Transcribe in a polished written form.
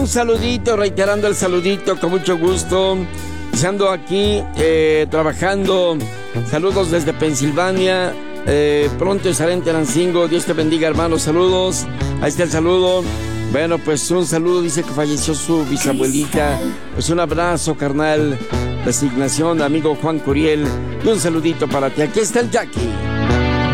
Un saludito, reiterando el saludito, con mucho gusto. Ando aquí trabajando. Saludos desde Pensilvania. Pronto estaré en Tenancingo. Dios te bendiga, hermano. Saludos. Ahí está el saludo. Bueno, pues un saludo. Dice que falleció su bisabuelita. Pues un abrazo, carnal. Resignación, amigo Juan Curiel. Y un saludito para ti. Aquí está el Jackie.